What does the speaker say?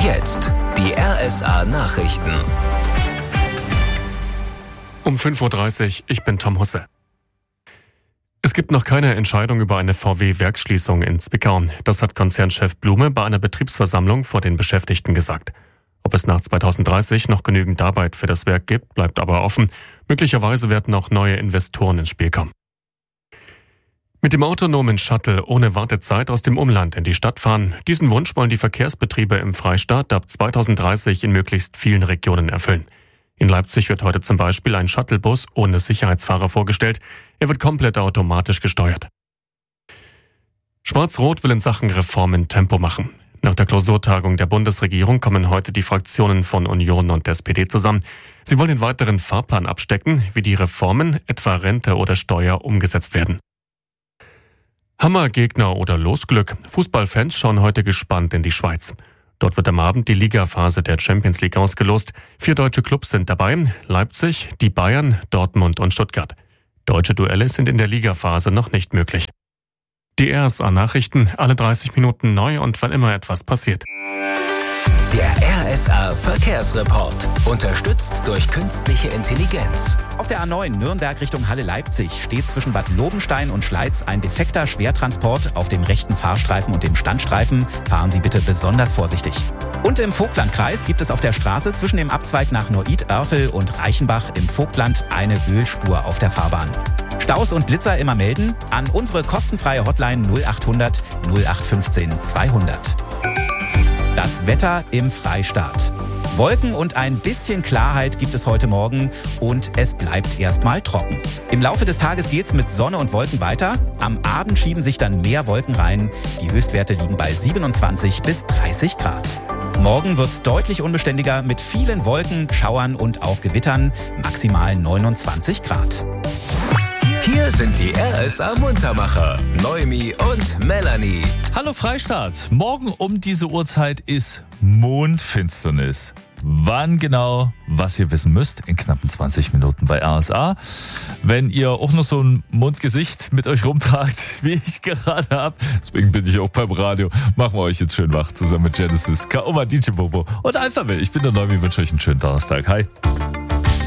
Jetzt die RSA Nachrichten. Um 5.30 Uhr, ich bin Tom Husse. Es gibt noch keine Entscheidung über eine VW-Werksschließung in Zwickau. Das hat Konzernchef Blume bei einer Betriebsversammlung vor den Beschäftigten gesagt. Ob es nach 2030 noch genügend Arbeit für das Werk gibt, bleibt aber offen. Möglicherweise werden auch neue Investoren ins Spiel kommen. Mit dem autonomen Shuttle ohne Wartezeit aus dem Umland in die Stadt fahren. Diesen Wunsch wollen die Verkehrsbetriebe im Freistaat ab 2030 in möglichst vielen Regionen erfüllen. In Leipzig wird heute zum Beispiel ein Shuttlebus ohne Sicherheitsfahrer vorgestellt. Er wird komplett automatisch gesteuert. Schwarz-Rot will in Sachen Reformen Tempo machen. Nach der Klausurtagung der Bundesregierung kommen heute die Fraktionen von Union und SPD zusammen. Sie wollen den weiteren Fahrplan abstecken, wie die Reformen, etwa Rente oder Steuer, umgesetzt werden. Hammergegner oder Losglück. Fußballfans schauen heute gespannt in die Schweiz. Dort wird am Abend die Ligaphase der Champions League ausgelost. 4 deutsche Clubs sind dabei: Leipzig, die Bayern, Dortmund und Stuttgart. Deutsche Duelle sind in der Ligaphase noch nicht möglich. Die RSA-Nachrichten, alle 30 Minuten neu und wann immer etwas passiert. Der RSA-Verkehrsreport. Unterstützt durch künstliche Intelligenz. Auf der A9 Nürnberg Richtung Halle-Leipzig steht zwischen Bad Lobenstein und Schleiz ein defekter Schwertransport auf dem rechten Fahrstreifen und dem Standstreifen. Fahren Sie bitte besonders vorsichtig. Und im Vogtlandkreis gibt es auf der Straße zwischen dem Abzweig nach Noid-Oerfel und Reichenbach im Vogtland eine Wühlspur auf der Fahrbahn. Staus und Blitzer immer melden an unsere kostenfreie Hotline 0800 0815 200. Das Wetter im Freistaat. Wolken und ein bisschen Klarheit gibt es heute Morgen und es bleibt erstmal trocken. Im Laufe des Tages geht's mit Sonne und Wolken weiter. Am Abend schieben sich dann mehr Wolken rein. Die Höchstwerte liegen bei 27 bis 30 Grad. Morgen wird's deutlich unbeständiger mit vielen Wolken, Schauern und auch Gewittern. Maximal 29 Grad. Hier sind die RSA-Muntermacher, Noemi und Melanie. Hallo Freistaat, morgen um diese Uhrzeit ist Mondfinsternis. Wann genau, was ihr wissen müsst, in knappen 20 Minuten bei RSA. Wenn ihr auch noch so ein Mondgesicht mit euch rumtragt, wie ich gerade habe, deswegen bin ich auch beim Radio, machen wir euch jetzt schön wach, zusammen mit Genesis, Kaoma, DJ Bobo und Alphabet. Ich bin der Noemi, wünsche euch einen schönen Donnerstag. Hi.